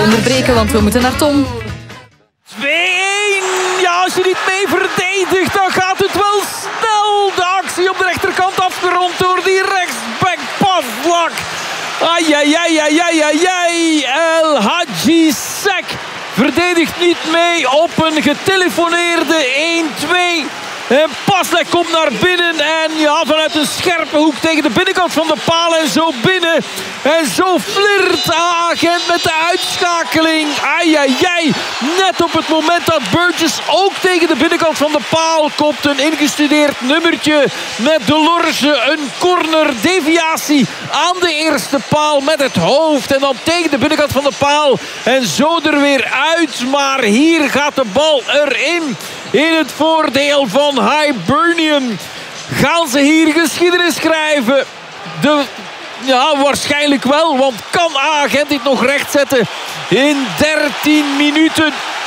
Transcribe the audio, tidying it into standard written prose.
onderbreken, want we moeten naar Tom. 2-1. Ja, als je niet mee verdedigt, dan gaat het wel snel. De actie op de rechterkant afgerond door die rechtsback Pavlak. Ai. El Hadji Seck verdedigt niet mee op een getelefoneerde 1-2. En Pavlak komt naar binnen en ja, vanuit een scherpe hoek tegen de binnenkant van de paal en zo binnen. En zo flirt Agent met de uitschakeling. Ai. Net op het moment dat Burgess ook tegen de binnenkant van de paal kopt. Een ingestudeerd nummertje met de Lorge. Een corner deviatie aan de eerste paal met het hoofd. En dan tegen de binnenkant van de paal. En zo er weer uit. Maar hier gaat de bal erin. In het voordeel van Hibernian. Gaan ze hier geschiedenis schrijven? Ja, waarschijnlijk wel. Want kan Agent dit nog rechtzetten in 13 minuten?